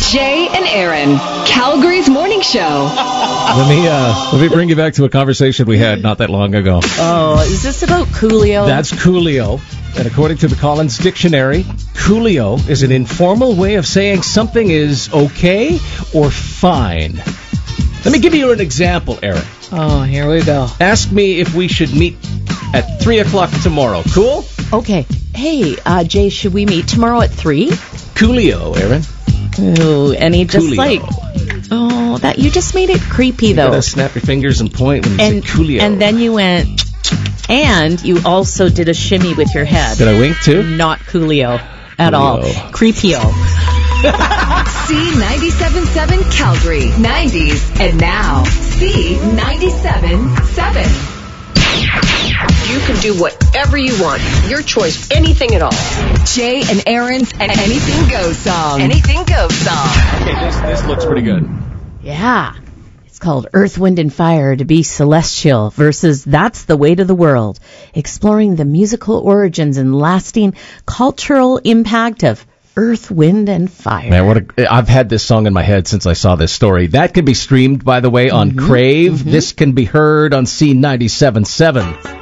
Jay and Aaron, Calgary's morning show. Let me bring you back to a conversation we had not that long ago. Oh, is this about Coolio? That's Coolio. And according to the Collins Dictionary, Coolio is an informal way of saying something is okay or fine. Let me give you an example, Aaron. Oh, here we go. Ask me if we should meet at 3 o'clock tomorrow. Cool? Okay. Hey, Jay, should we meet tomorrow at 3? Coolio, Aaron. Ooh, and he just Coolio. that you just made it creepy, though. You gotta snap your fingers and point when you say Coolio. And then you went, and you also did a shimmy with your head. Did I wink, too? Not Coolio at all. Creepio. C97.7 Calgary, 90s, and now C97.7. You can do whatever you want. Your choice, anything at all. Jay and Aaron's Anything Goes song. Anything goes song. Okay, this looks pretty good. Yeah. It's called Earth, Wind, and Fire to be Celestial versus That's the Way to the World, exploring the musical origins and lasting cultural impact of Earth, Wind, and Fire. Man, I've had this song in my head since I saw this story. That can be streamed, by the way, on Crave. This can be heard on C97.7.